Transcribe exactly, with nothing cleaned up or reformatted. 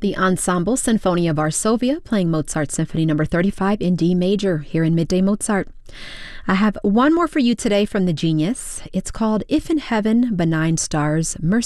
The Ensemble Sinfonia Varsovia playing Mozart Symphony Number thirty-five in D major here in Midday Mozart. I have one more for you today from the Genius. It's called If in Heaven Benign Stars Mercy